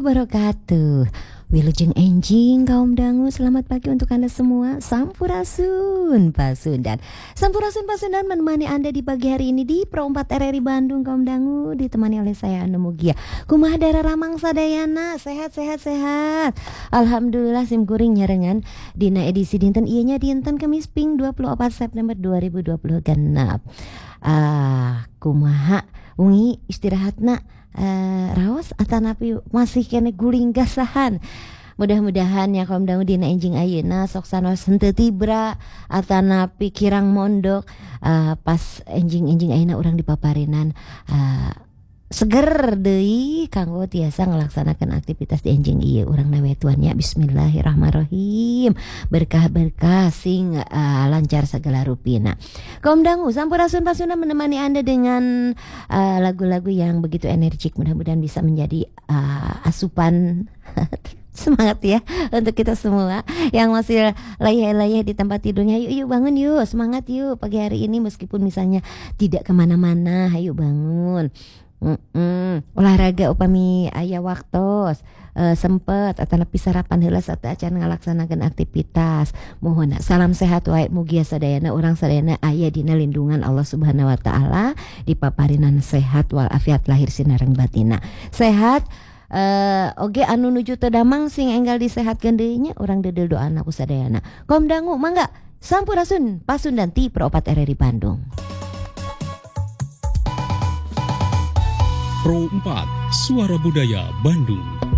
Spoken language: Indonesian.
wabarakatuh. Wilujeng enjing kaum dangu, selamat pagi untuk Anda semua. Sampurasun Pasundan. Sampurasun Pasundan menemani Anda di pagi hari ini di Pro 4 RRI Bandung kaum dangu, ditemani oleh saya Anu Mugia. Kumaha dara ramang sadayana, sehat. Alhamdulillah simkuring nyarengan dina edisi dinten ieu nya dinten Kamis Ping 24 September 2020 genep. Kumaha wengi istirahatna raos atanapi masih kene guling gasahan. Mudah-mudahan ya kaum dangu dina enjing ayeuna sok sanos henteu tibra atanapi kirang mondok pas enjing ayeuna urang dipaparinan seger deui kanggo tiasa ngalaksanakeun aktivitas di enjing ieu urang nawetuannya. Bismillahirrahmanirrahim, berkah-berkah sing lancar segala rupina. Kaum dangu, Sampurasun Pasundan menemani Anda dengan lagu-lagu yang begitu energik, mudah-mudahan bisa menjadi asupan semangat ya untuk kita semua yang masih layah-layah di tempat tidurnya. Yuk bangun yuk, semangat yuk pagi hari ini meskipun misalnya tidak kemana-mana. Ayo bangun. Olahraga upami aya waktos sempet atau nepi sarapan heula saat acan ngalaksanakeun aktivitas. Mohon salam sehat wae mugia sadayana urang sadayana aya dina lindungan Allah Subhanahu wa taala, dipaparinan sehat walafiat lahir sinareng batina. Sehat oge anu nuju teu damang sing enggal disehatkeun deui nya urang deudel doana ku sadayana. Kaum dangu mangga Sampurasun Pasundan ti Pro 4 RRI Bandung. Pro 4 Suara Budaya Bandung.